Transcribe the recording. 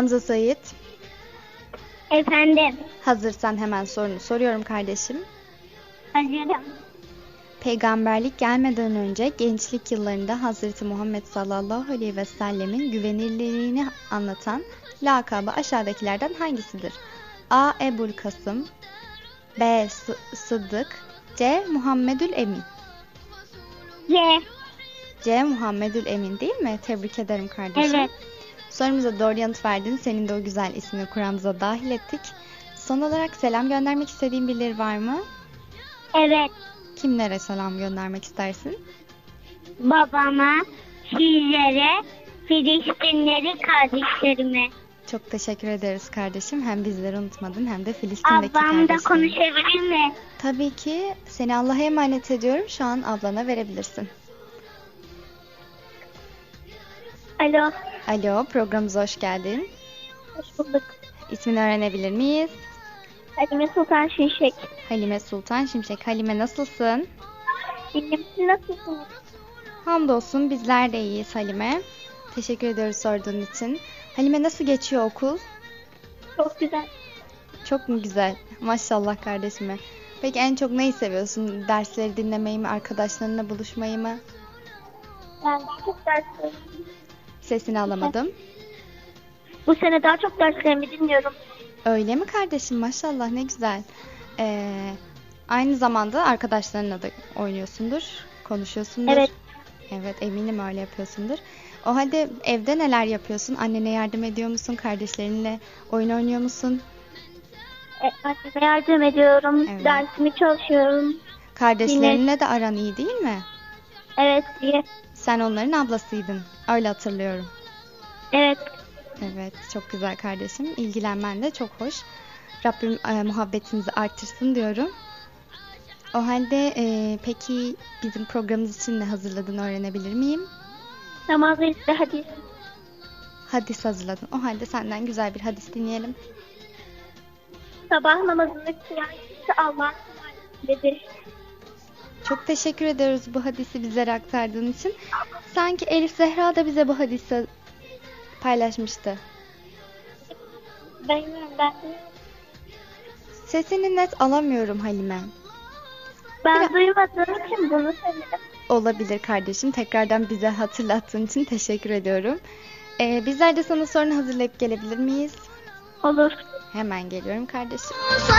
Hamza Sait, Efendim. hazırsan hemen sorunu soruyorum kardeşim. Hazırım. Peygamberlik gelmeden önce gençlik yıllarında Hazreti Muhammed sallallahu aleyhi ve sellemin güvenilirliğini anlatan lakabı aşağıdakilerden hangisidir? A. Ebul Kasım, B. Sıddık, C. Muhammedül Emin. C. C. Muhammedül Emin değil mi? Tebrik ederim kardeşim. Evet. Sorumuza doğru yanıt verdin. Senin de o güzel ismini kuramıza dahil ettik. Son olarak selam göndermek istediğin birileri var mı? Evet. Kimlere selam göndermek istersin? Babama, sizlere, Filistinleri kardeşlerime. Çok teşekkür ederiz kardeşim. Hem bizleri unutmadın hem de Filistin'deki Ablam da kardeşlerini. konuşabilir mi? Tabii ki. Seni Allah'a emanet ediyorum. Şu an ablana verebilirsin. Alo. Alo, programımıza hoş geldin. Hoş bulduk. İsmini öğrenebilir miyiz? Halime Sultan Şimşek. Halime Sultan Şimşek. Halime nasılsın? İyiyim. Siz nasılsınız? Hamdolsun bizler de iyiyiz Halime. Teşekkür ediyoruz sorduğun için. Halime nasıl geçiyor okul? Çok güzel. Çok mu güzel? Maşallah kardeşime. Peki en çok neyi seviyorsun? Dersleri dinlemeyi mi, arkadaşlarınla buluşmayı mı? Ben daha çok derslerimi, Sesini alamadım. bu sene daha çok derslerimi dinliyorum. Öyle mi kardeşim? Maşallah ne güzel. Aynı zamanda arkadaşlarınla da oynuyorsundur, konuşuyorsundur. Evet. Evet, eminim öyle yapıyorsundur. O halde evde neler yapıyorsun? Annene yardım ediyor musun? Kardeşlerinle oyun oynuyor musun? Anneme yardım ediyorum. Evet. Dersimi çalışıyorum. Kardeşlerinle de aran iyi değil mi? Evet diye. Sen onların ablasıydın. Öyle hatırlıyorum. Evet. Evet, çok güzel kardeşim. İlgilenmen de çok hoş. Rabbim muhabbetinizi artırsın diyorum. O halde peki bizim programımız için ne hazırladığını öğrenebilir miyim? Namaz ve hadis. Hadis hazırladın. O halde senden güzel bir hadis dinleyelim. Sabah namazını kılan kişi Allah'ın himayetindedir. Çok teşekkür ediyoruz bu hadisi bizlere aktardığın için. Sanki Elif Zehra da bize bu hadisi paylaşmıştı. Ben Sesini net alamıyorum Halime. duymadığım için bunu söyledim. Olabilir kardeşim. Tekrardan bize hatırlattığın için teşekkür ediyorum. Bizler de sana sorunu hazırlayıp gelebilir miyiz? Olur. Hemen geliyorum kardeşim.